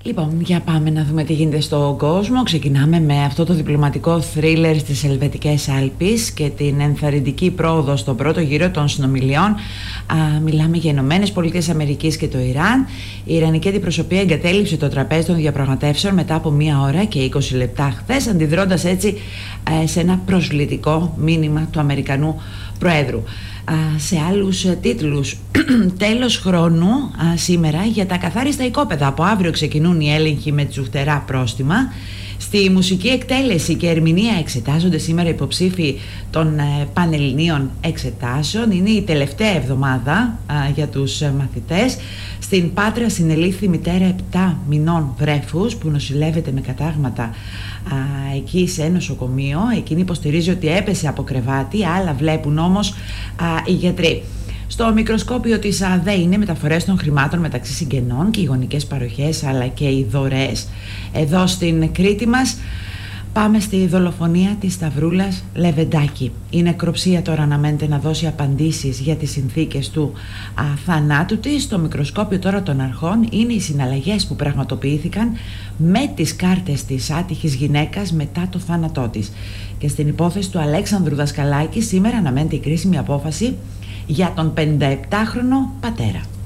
Λοιπόν, για πάμε να δούμε τι γίνεται στον κόσμο. Ξεκινάμε με αυτό το διπλωματικό θρίλερ στις Ελβετικές Άλπεις και την ενθαρρυντική πρόοδο στον πρώτο γύρο των συνομιλιών. Μιλάμε για Ηνωμένες Πολιτείες Αμερικής και το Ιράν. Η Ιρανική αντιπροσωπεία εγκατέλειψε το τραπέζι των διαπραγματεύσεων μετά από 1 ώρα και 20 λεπτά χθες, αντιδρώντας έτσι σε ένα προσβλητικό μήνυμα του Αμερικανού Προέδρου. Σε άλλους τίτλους, τέλος χρόνου σήμερα για τα καθάριστα οικόπεδα. Από αύριο ξεκινούν οι έλεγχοι με τσουχτερά πρόστιμα. Στη μουσική εκτέλεση και ερμηνεία εξετάζονται σήμερα υποψήφοι των πανελληνίων εξετάσεων. Είναι η τελευταία εβδομάδα για τους μαθητές. Στην Πάτρα συνελήφθη μητέρα 7 μηνών βρέφους που νοσηλεύεται με κατάγματα εκεί σε νοσοκομείο. Εκείνη υποστηρίζει ότι έπεσε από κρεβάτι, άλλα βλέπουν όμως οι γιατροί. Στο μικροσκόπιο της ΑΔΕ είναι μεταφορές των χρημάτων μεταξύ συγγενών και οι γονικές παροχές αλλά και οι δωρεές. Εδώ στην Κρήτη μας πάμε στη δολοφονία της Σταυρούλας Λεβεντάκη. Η νεκροψία τώρα αναμένεται να δώσει απαντήσεις για τις συνθήκες του θανάτου της. Στο μικροσκόπιο τώρα των αρχών είναι οι συναλλαγές που πραγματοποιήθηκαν με τις κάρτες της άτυχης γυναίκας μετά το θάνατό της. Και στην υπόθεση του Αλέξανδρου Δασκαλάκη σήμερα αναμένεται η κρίσιμη απόφαση για τον 57χρονο πατέρα.